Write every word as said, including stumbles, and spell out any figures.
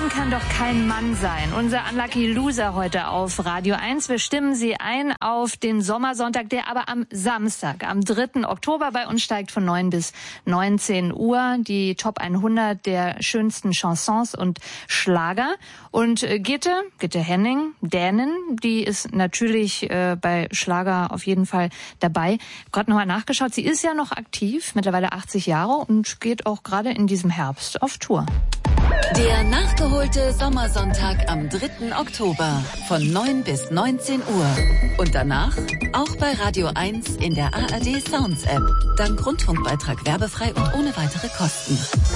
Ihnen kann doch kein Mann sein. Unser Unlucky Loser heute auf Radio eins. Wir stimmen Sie ein auf den Sommersonntag, der aber am Samstag, am dritten Oktober bei uns steigt von neun bis neunzehn Uhr. Die Top hundert der schönsten Chansons und Schlager. Und Gitte, Gitte Henning, Dänin, die ist natürlich äh, bei Schlager auf jeden Fall dabei. Ich habe gerade nochmal nachgeschaut. Sie ist ja noch aktiv, mittlerweile achtzig Jahre und geht auch gerade in diesem Herbst auf Tour. Der nachgeholte Sommersonntag am dritten Oktober von neun bis neunzehn Uhr. Und danach auch bei Radio eins in der A R D Sounds App. Dank Rundfunkbeitrag werbefrei und ohne weitere Kosten.